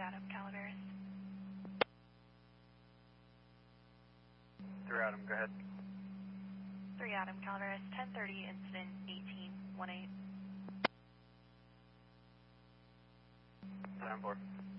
Adam, Calaveras. 3 Adam, go ahead. 3 Adam, Calaveras, 1030, incident 1818. 10-4.